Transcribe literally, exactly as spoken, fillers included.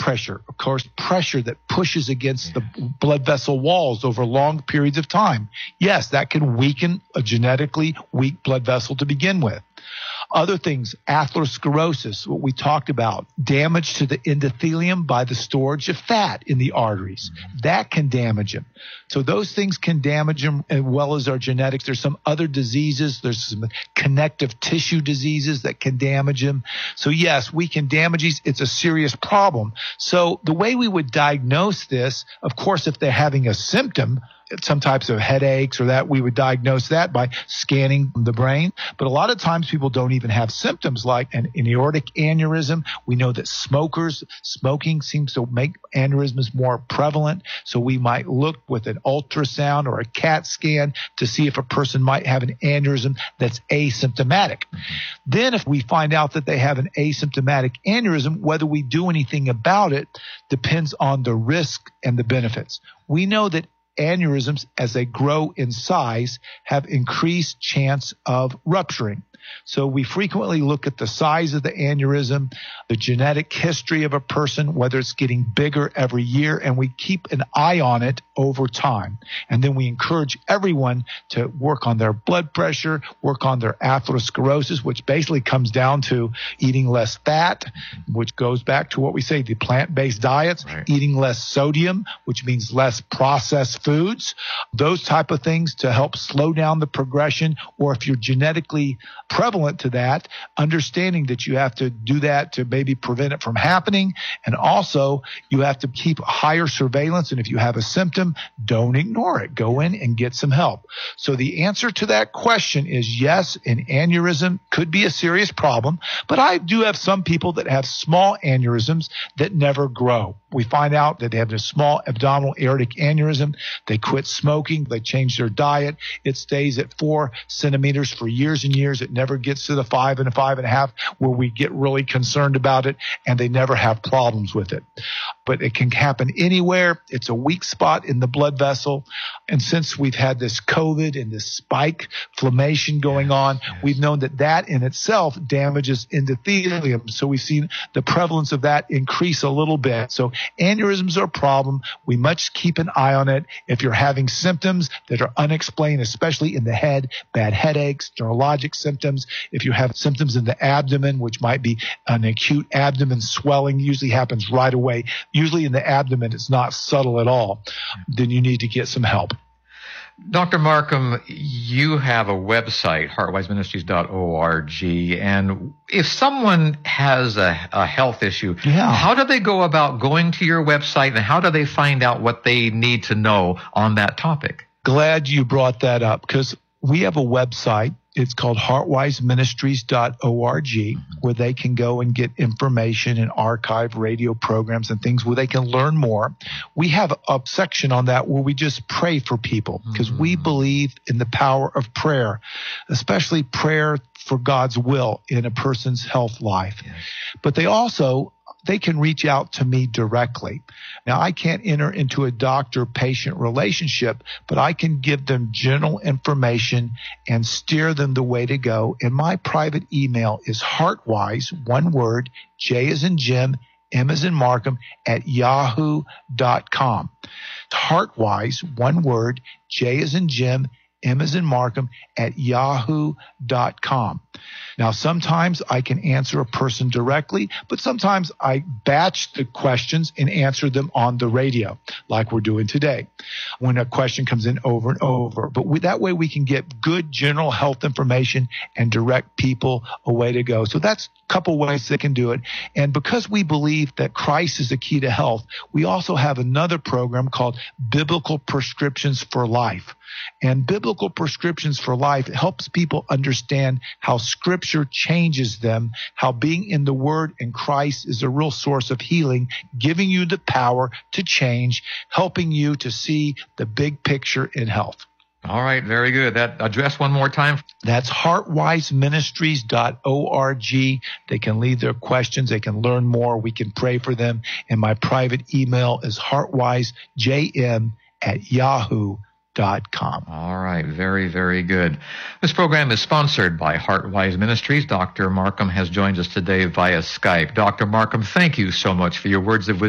pressure, of course, pressure that pushes against the blood vessel walls over long periods of time. Yes, that can weaken a genetically weak blood vessel to begin with. Other things, atherosclerosis, what we talked about, damage to the endothelium by the storage of fat in the arteries. That can damage them. So those things can damage them as well as our genetics. There's some other diseases. There's some connective tissue diseases that can damage them. So yes, we can damage these. It's a serious problem. So the way we would diagnose this, of course, if they're having a symptom, some types of headaches or that, we would diagnose that by scanning the brain. But a lot of times people don't even have symptoms like an, an aortic aneurysm. We know that smokers, smoking seems to make aneurysms more prevalent. So we might look with an ultrasound or a CAT scan to see if a person might have an aneurysm that's asymptomatic. Then if we find out that they have an asymptomatic aneurysm, whether we do anything about it depends on the risk and the benefits. We know that aneurysms, as they grow in size, have increased chance of rupturing. So we frequently look at the size of the aneurysm, the genetic history of a person, whether it's getting bigger every year, and we keep an eye on it over time. And then we encourage everyone to work on their blood pressure, work on their atherosclerosis, which basically comes down to eating less fat, which goes back to what we say, the plant-based diets, right. Eating less sodium, which means less processed foods, those type of things to help slow down the progression. Or if you're genetically prevalent to that, understanding that you have to do that to maybe prevent it from happening. And also you have to keep higher surveillance. And if you have a symptom, don't ignore it. Go in and get some help. So the answer to that question is yes, an aneurysm could be a serious problem, but I do have some people that have small aneurysms that never grow. We find out that they have a small abdominal aortic aneurysm. They quit smoking. They change their diet. It stays at four centimeters for years and years. It never gets to the five and a five and a half where we get really concerned about it, and they never have problems with it. But it can happen anywhere. It's a weak spot in the blood vessel. And since we've had this COVID and this spike inflammation going on, yes. We've known that that in itself damages endothelium. So we've seen the prevalence of that increase a little bit. So aneurysms are a problem. We must keep an eye on it. If you're having symptoms that are unexplained, especially in the head, bad headaches, neurologic symptoms, if you have symptoms in the abdomen, which might be an acute abdomen swelling, usually happens right away. Usually in the abdomen, it's not subtle at all. Then you need to get some help. Doctor Marcum, you have a website, heart wise ministries dot org, and if someone has a, a health issue, yeah. How do they go about going to your website, and how do they find out what they need to know on that topic? Glad you brought that up, because we have a website. It's called heart wise ministries dot org, where they can go and get information and archive radio programs and things where they can learn more. We have a section on that where we just pray for people, because we believe in the power of prayer, especially prayer for God's will in a person's health life. Yes. But they also they can reach out to me directly. Now, I can't enter into a doctor-patient relationship, but I can give them general information and steer them the way to go. And my private email is heartwise, one word, J as in Jim, M as in Markham, at yahoo dot com. Heartwise, one word, J as in Jim, M as in Markham, at yahoo dot com. Now, sometimes I can answer a person directly, but sometimes I batch the questions and answer them on the radio, like we're doing today, when a question comes in over and over. But we, that way we can get good general health information and direct people a way to go. So that's a couple ways they can do it. And because we believe that Christ is the key to health, we also have another program called Biblical Prescriptions for Life. And Biblical Prescriptions for Life helps people understand how Scripture changes them, how being in the Word and Christ is a real source of healing, giving you the power to change, helping you to see the big picture in health. All right, very good. That address one more time. That's heart wise ministries dot org. They can leave their questions. They can learn more. We can pray for them. And my private email is heartwisejm at yahoo dot com. All right, very, very good. This program is sponsored by Heartwise Ministries. Doctor Marcum has joined us today via Skype. Doctor Marcum, thank you so much for your words of wisdom.